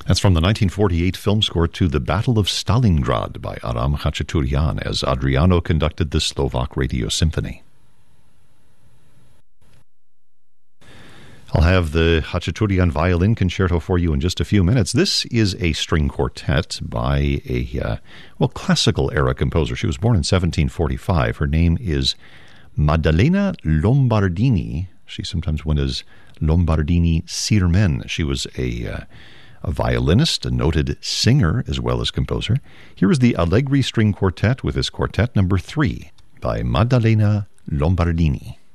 That's from the 1948 film score to The Battle of Stalingrad by Aram Khachaturian as Adriano conducted the Slovak Radio Symphony. I'll have the Khachaturian Violin Concerto for you in just a few minutes. This is a string quartet by a, classical era composer. She was born in 1745. Her name is Maddalena Lombardini. She sometimes went as Lombardini Sirmen. She was a violinist, a noted singer, as well as composer. Here is the Allegri String Quartet with this quartet number 3 by Maddalena Lombardini.